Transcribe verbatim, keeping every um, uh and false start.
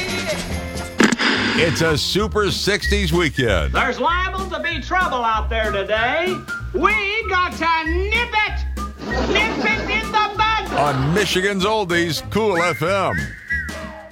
It's a Super sixties weekend. There's liable to be trouble out there today. We got to nip it! Nip it in the bud! On Michigan's Oldies, Cool F M.